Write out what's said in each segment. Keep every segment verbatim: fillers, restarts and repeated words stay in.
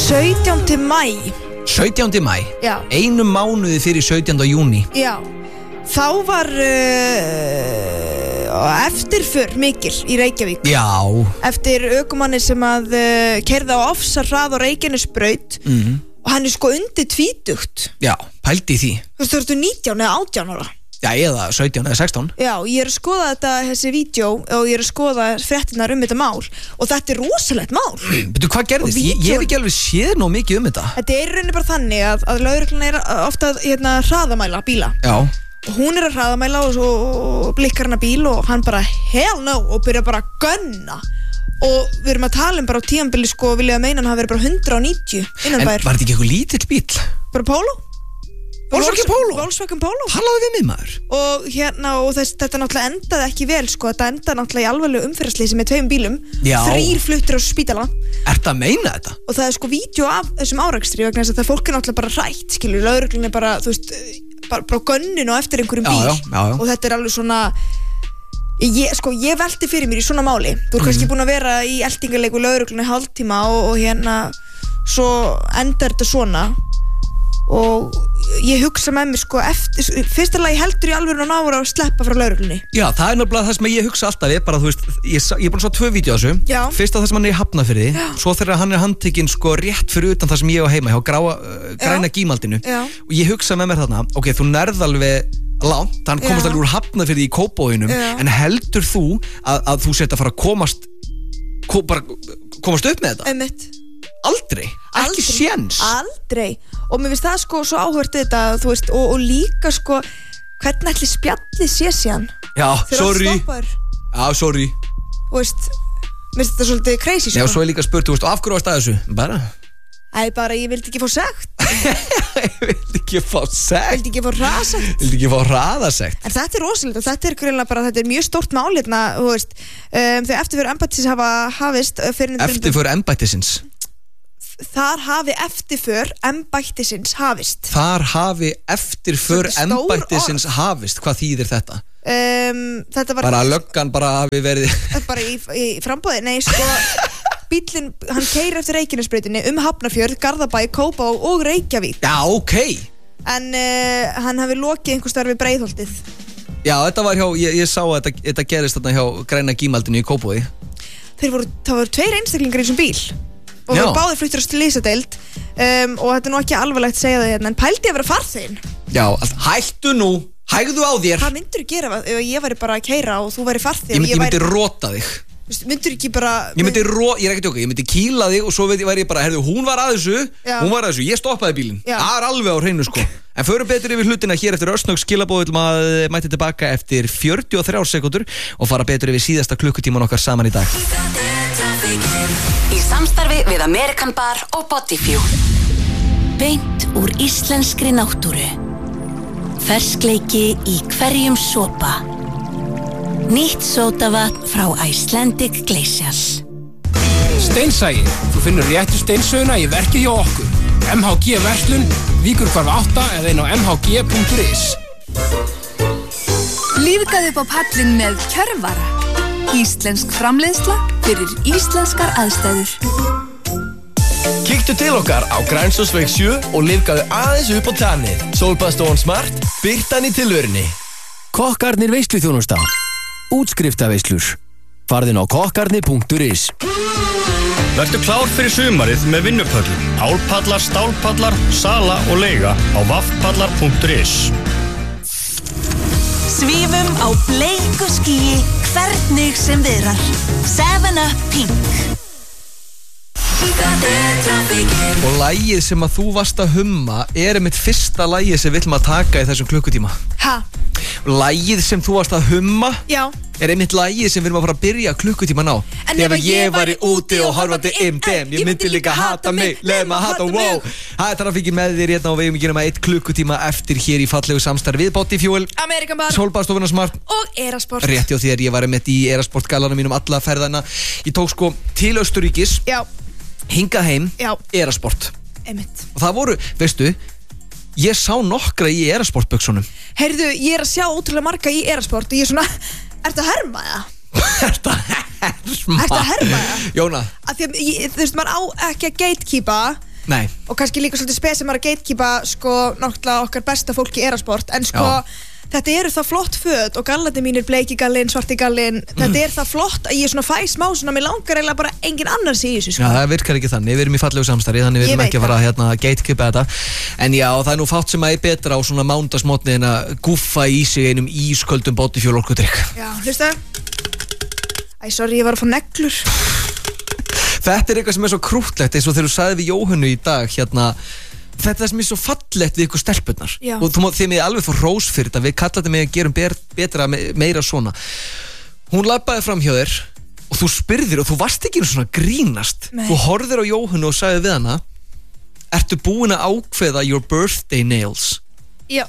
sautjánda maí sautjánda maí? Já. Einum mánuði fyrir sautjánda júní. Já. Þá var uh, eftirför mikil í Reykjavík. Já. Eftir ökumanni sem að uh, keyrði á ofsar hrað á Reykjanesbraut mm. og hann er sko undir tvítugt. Já, pældi í því. Þú veist, þú ertu nítján eða átján ára. Já, eða sautján eða sextán. Já, ég er að skoða þetta, þessi vídeo og ég er að skoða fréttinar um þetta mál og þetta er rosalegt mál. Betu, hvað gerðist? Ég, ég hef ekki alveg séð nóg mikið um þetta. Þetta er í rauninni bara þannig að, að lögreglan er ofta hérna hraðamæla bíla. Já. Og hún er að hraðamæla og svo blikkar hann að bíl og hann bara hell no og byrja bara að gunna. Og við erum að tala um bara á tímabili sko vilja að meina hann hafi verið bara hundrað og níutíu innan bær. En var þetta ekki eitthvað lítill bíl? Bara Polo? Volkswagen Polo? Volkswagen Polo. Talaðu við mig maður. Og hérna, og þess, þetta náttúrulega endaði ekki vel sko, þetta endaði náttúrulega í alvarlegu umferðarsleysi með tveim bílum. Já. Þrír fluttir á spítala. Ertu að meina þetta? Og það er sko vídeo af þessum árekstri vegna þess að það fólk er náttúrulega bara hrætt, skilur, lögreglun er bara, þú veist, bara, bara gönninu og eftir einhverjum bíl. Já, já, já, já. Og þetta er alveg svona, ég, sko, ég velti fyrir mér í svona máli. Þú er Mhm. kannski búin að vera í eltingarleiku lögreglun í hálftíma og, og hérna, svo endar þetta svona. Og ég hugsa með mér sko eftir, fyrsta lagi heldur ég alveg náður að sleppa frá lögreglunni. Já, það er náttúrulega það sem ég hugsa alltaf við, bara þú veist, ég, sa- ég er búin að sjá tvö vídeo á þessu. Já. Fyrst að það sem hann er í Hafnarfirði, svo þegar hann er handtekinn sko rétt fyrir utan það sem ég á heima, hjá gráa, uh, græna gímaldinu. Já. Og ég hugsa með mér þarna, ok, þú nærð alveg langt, hann komast Já. alveg úr Hafnarfirði í Kópavoginum, Já. en heldur þú að, að þú sett að fara að komast, ko, bara, komast upp með þetta? Einmitt. Aldrei, ekki séns. Aldrei. Og mér finnst það sko svo áhört þetta, þú veist, og, og líka sko hvernig ætli spjallið sé síðan Já, þegar sorry. allt stoppar. Já, sorry. Þú veist, mér finnst þetta svolítið crazy sko. Já, svo er líka spurt, þú veist, og af hverju varst að þessu? Bara Æ, bara ég vildi ekki fá sekt. Ég vildi ekki fá sekt. Vildi ekki fá hraðsekt. Vildi ekki fá hraðasekt. En þetta er rosalegt og þetta er greinlega bara, þetta er mjög stórt mál hérna, þú veist, um, þegar eftirför embættisins hafa hafist uh, fyrir Eftirför embættisins. Þar hafi eftirför embættisins hafist. Þar hafi eftirför Svolítið stór embættisins hafist. Hvað þýðir þetta? Um, þetta var Bara að löggan bara hafi verið bara í, í frambóði, nei sko bíllinn, hann keyrir eftir Reykjanesbrautinni um Hafnarfjörð, Garðabæ, Kópá og Reykjavík. Já, ok. En uh, hann hafi lokið einhvers staðar við Breiðholtið. Já, þetta var hjá, ég, ég sá að þetta, þetta gerist þarna hjá græna gímaldinu í Kópavogi. Þeir voru, það voru tveir einstaklingar í þessum bíl og Já. voru báðir fluttir á slysadeild um, og þetta er nú ekki alvarlegt að segja það hérna, en pældi að vera farþeginn. Já, allt, hættu nú, hægðu á þér. Hvað myndur þú gera ef ég væri bara að keyra og þú væri farþegi? Ég myndi, ég myndi væri, róta þig. myndur ekki bara Ég myndi ró, ég er ekki að tjóka, ég myndi kýla þig og svo veit ég væri ég bara, herðu, hún var að þessu, Já. hún var að þessu, ég stoppaði bílinn. Já. Það er alveg á hreinu sko. En förum betur yfir hlutina hér eftir örsnögg skilabóð til maður mæti tilbaka eftir fjörutíu og þrjár sekúndur og fara betur yfir síðasta klukkutíman okkar saman í dag. Í samstarfi við American Bar og Bodyfew. Beint úr íslenskri náttúru. Ferskleiki í hverjum sopa. Nýtt sódavatn frá Icelandic Glacial. Steinsæi, þú finnur réttu steinsöguna í verkið hjá okkur. M H G Verslun, Víkurhvarf átta eða inn á m h g punktur is. Lífgaðu upp á pallin með Kjörvara. Íslensk framleiðsla fyrir íslenskar aðstæður. Kíktu til okkar á Grænsásveg sjö og lífgaðu aðeins upp á tannið. Sólbaðstofan Smart, birtan í tilvörinni. Kokkarnir veisluþjónusta. Útskriftarveislur. Farðin á kokkarnir punktur is. Vertu klár fyrir sumarið með vinnupöllum. Álpallar, stálpallar, sala og leiga á vaffpallar punktur is. Svífum á bleiku skýi hvernig sem viðrar. seven up Pink. Og lagið sem að þú varst að humma er mitt fyrsta lagið sem við ætlum að taka í þessum klukkutíma. Ha? Lagið sem þú varst að humma Já. er einmitt lagið sem við erum að fara að byrja klukkutíman á. En ef ég væri úti og horfandi im dem, ég myndi líka hata mig, leið maður hata wow. Það er Trafíkin með þér hérna og við erum ekki nema eitt klukkutíma eftir hér í fallegu samstarfi við Bodyfew, American Bar Sólbaðstofuna Smart og Erasport. Rétt hjá þér, ég var einmitt í Erasport galanum mínum alla ferðana. Ég tók sko til Austurríkis, Já, hingað heim, Já. Erasport. einmitt. Og það voru, veistu, ég sá nokkra í Erasport buxunum. Heyrðu, ég er að sjá ótrúlega marga í Erasport og ég er svona, ertu að herma það? Ertu að herma? Ertu að herma það? Jóna. Af því að, ég- þú veist, maður á ekki að gatekeepa Nei. Og kannski líka svolítið spes sem er að gatekeepa sko náttúrulega okkar besta fólki í erasport. En sko Já. Þetta eru það flott föt og gallandi mínir, bleiki gallinn, svarti gallinn, mm. þetta er það flott að ég svona fæ smá svona, mér langar eiginlega bara engin annars í þessu sko. Já, það virkar ekki þannig, við erum í fallegu samstarfi, þannig við erum ekki að fara að hérna, gatekeepa þetta. En já, það er nú fátt sem að er betra á svona mándagsmotni en að gúffa í sig einum ísköldum bodyfuel orkudrykk. Já, hlusta. Æ, sorry, ég var að fá neglur. Þetta er eitthvað sem er svo krúttlegt, eins og þegar þú sagði við Jóhönnu í dag, hérna, þetta er sem er svo fallegt við ykkur stelpunnar og þú, þið með alveg fór rós fyrir þetta, við kallaði mig að gerum betra meira svona. Hún labbaði fram hjá þér og þú spyrðir og þú varst ekki svona grínast. Nei. Þú horfðir á Jóhönnu og sagði við hana, ertu búin að ákveða your birthday nails? Já.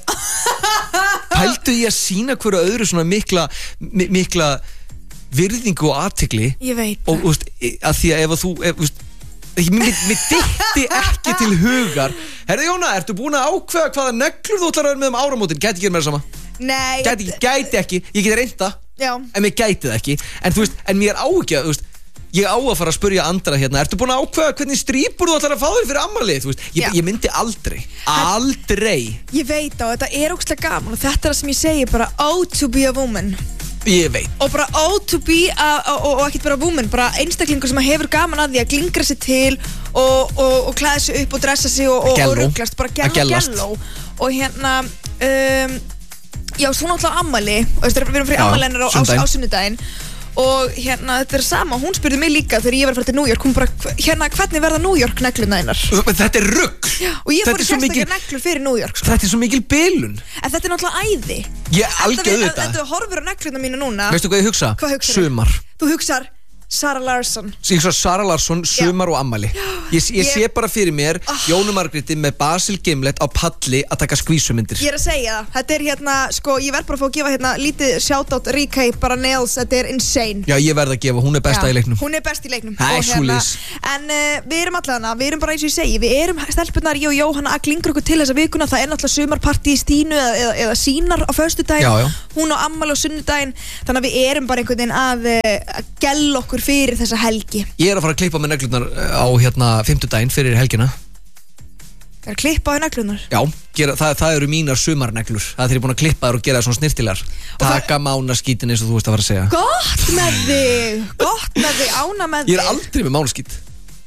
Pældu ég að sína hverju öðru svona mikla mikla virðingu og athygli. Ég veit. Og úst, að því að ef að þú ef, úst, Mér dytti ekki til hugar. Herðu Jóna, ertu búin að ákveða hvaða neglur þú ætlar að vera með um áramótin? Gæti ekki verið með það sama? Nei. Gæti, gæti ekki, ég geti reynda. Já. En mér gæti það ekki. En þú veist, en mér á ekki að, þú veist, ég á að fara að spyrja Andra hérna, ertu búin að ákveða hvernig strípur þú ætlar að fá þér fyrir afmælið? Þú veist, ég, ég myndi aldrei, aldrei. Ég veit á, þetta er ógeðslega gaman og þetta er það sem ég segi bara, oh to be a woman. Ég veit. Og bara oh to be a, og, og ekkert bara woman, bara einstaklingur sem hefur gaman að því að glingra sig til og, og, og klæða sig upp og dressa sig og, og, og rugglast, bara gello gello. Og hérna um, já, svo náttúrulega ammali og við erum fyrir ammalennar á, á, á sunnudaginn og hérna þetta er sama, hún spurði mig líka þegar ég var að fara til New York, hún bara, hérna hvernig verða New York neglurnar þínar? Þetta er rugl. Og ég fór í sérstaklega neglur fyrir New York sko. Þetta er svo mikil bilun. En þetta er náttúrulega æði. Ég algjörðu þetta. Þetta horfur á neglurnar mínu núna. Veistu hvað ég hugsa? Hvað hugsar Sumar. Þú hugsar Sara Larsson. Ég hugsa Sara Larsson, sumar Já. Og ammali. Ég, ég, ég sé bara fyrir mér oh. Jónu Margréti með Basil Gimlet á palli að taka skvísumyndir. Ég er að segja það. Þetta er hérna, sko, ég verð bara að fá að gefa hérna lítið shoutout, recap, bara nails, þetta er insane. Já, ég verð að gefa, hún er besta Já. Í leiknum. Hún er best í leiknum. Það er svoleiðis. En uh, við erum allavega, við erum bara eins og ég segi, við erum stelpunnar, ég og Jóhanna að glingra okkur til þessa vikuna, það er náttúrulega sumarpartí í Stínu eða, eða, eða sínar á föstudaginn, hún á ammali á sunnudaginn, þannig að við erum bara einhvern veginn að, að gella okkur fyrir þessa helgi. Ég er að fara að klippa með neglurnar á hérna fimmtudaginn fyrir helgina. Það er að klippa á neglurnar? Já, gera, það, það eru mínar sumarneglur. Það er þegar ég er búin að klippa þær og gera það svona snirtilegar. Taka mánaskítin eins og þú veist að fara að segja. Gott með þig, gott með þig, ána með þig. Ég er aldrei með mánaskít.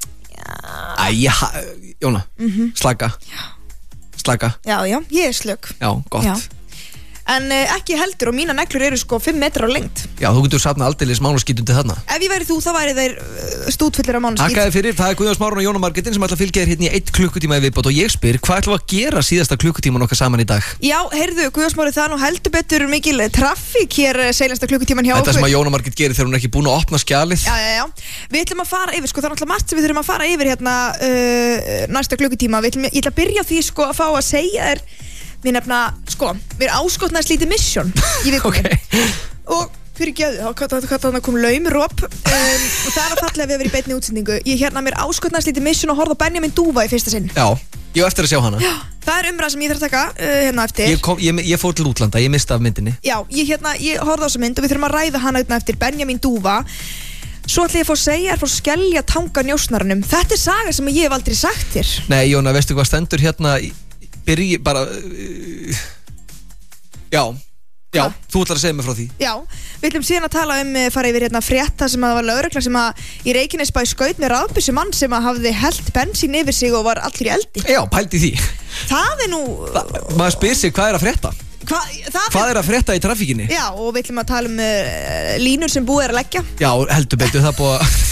Æ, já, Jóna, mm-hmm. slaka. Já. Slaka. Já, já, ég er slök. Já, gott. Já. En uh, ekki heldur og mína neglur eru sko fimm metrar á lengt. Já, þú getur safnað aldeilis mánaskítum til þarna. Ef ég væri þú, þá væri þeir uh, stútfullir af mánaskít. Takkaði fyrir, það er Guðjón Smáron og Jóna Margrétin sem ætla að fylgja þér hérna í einn klukkutíma í viðbót og ég spyr, hvað ætlum við að gera síðasta klukkutíman okkar saman í dag? Já, heyrðu, Guðjón Smári, það er nú heldur betur mikil traffík hér seinasta klukkutíman hjá okkur. Þetta sem að Jóna Margrét gerir þegar hún er ekki búin að opna skjalið. Já, já, já. Við ætlum að fara yfir, sko, það er náttúrulega margt sem við þurfum að fara yfir hérna uh, næsta klukkutíma. Við ætlum, ég ætla að byrja á því sko að fá að segja þér við nefna, sko, við erum áskotnaðist lítið mission í vikunni. Okay. Og fyrir gjöðu, þá þannig kom laumróp um, og það var fallega við að vera í beinni útsendingu. Ég hérna mér áskotnaðist lítið mission og horfði á Benjamin Dúfa í fyrsta sinn. Já, ég var eftir að sjá hana. Já, það er umræð sem ég þarf að taka uh, hérna eftir. Ég, kom, ég, ég fór til útlanda, ég mista af myndinni. Já, ég hérna, ég horfði á þessa mynd og við þurfum að ræða hana hérna eftir Benjamin Dúfa. Svo ætla ég að fá að segja er fór skelja tanga njósnaranum. Þetta er saga sem ég hef aldrei sagt þér. Nei, Jóna, veistu hvað stendur hérna í byrji bara uh, já, já, ha? Þú ætlar að segja mig frá því. Já, við ætlum síðan að tala um fara yfir hérna frétta sem að það var lögregla sem að í Reykjanesbæ skaut með rafbyssu mann sem að hafði hellt bensín yfir sig og var allir í eldi. Já, pældi því. Það er nú Þa, maður spyr sig hvað er að frétta. Hva, hvað er að frétta í trafíkinni? Já, og við ætlum að tala um uh, línur sem búið er að leggja. Já, heldur betur það búið að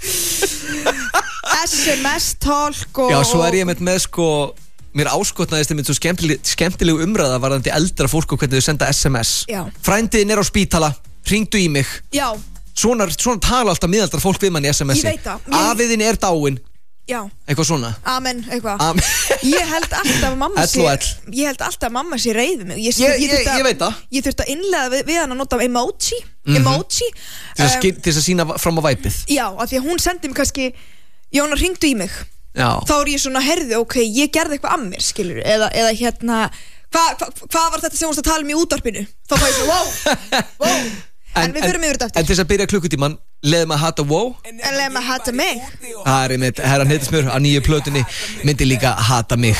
S M S-tálk og já, svo er ég með með sko mér áskotnaðist einmitt svo skemmtileg, skemmtileg umræða varðandi eldra fólk og hvernig þau senda S M S. Já. Frændiðin er á spítala, hringdu í mig. Já. Svona, svona tala alltaf miðaldra fólk við mann í S M S-i. Ég veit það. Ég... Afiðin er dáin. Já. Eitthvað svona. Amen, eitthvað. Amen. Ég held alltaf að mamma sé ég held alltaf að mamma sé reið við mig. Ég, ég, ég, ég veit það. Ég þurfti að innlega við, við hann að nota emoji. Mm-hmm. Emoji. Til að, um, til að sína fram á væpið. Já, af því að hún sendi mig kannski Jóna, hringdu í mig. Já. Þá er ég svona, herðu, ok, ég gerði eitthvað að mér, skilur, eða, eða hérna, hvað hva, hva var þetta sem þú varst að tala um í útvarpinu? Þá fæði ég svona, wow, wow, En við förum yfir þetta En til þess að byrja klukkutíman Leðum að hata wow En leðum að hata mig Það er einmitt, herra Hnettismjör á nýju plötunni Myndi líka hata mig